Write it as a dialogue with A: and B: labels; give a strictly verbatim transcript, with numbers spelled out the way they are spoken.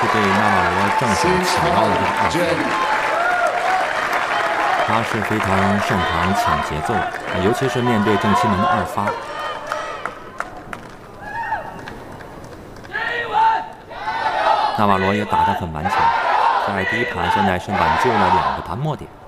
A: 是被纳瓦罗正手抢到了这个二发。他是非常擅长抢节奏，尤其是面对正气门的二发。纳瓦罗也打得很顽强，在第一盘现在是挽救了两个盘末点。